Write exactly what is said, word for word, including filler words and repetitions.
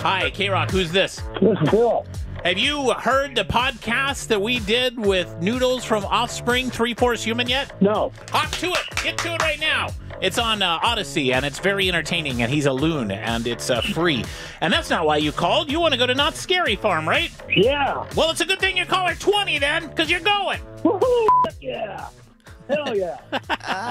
Hi, K-Rock. Who's this? This is Bill. Have you heard the podcast that we did with Noodles from Offspring, Three-Fourths Human yet? No. Hop to it. Get to it right now. It's on uh, Odyssey, and it's very entertaining, and he's a loon, and it's uh, free. And that's not why you called. You want to go to Not Scary Farm, right? Yeah. Well, it's a good thing you're caller twenty then, because you're going. Woohoo! Yeah. Hell yeah.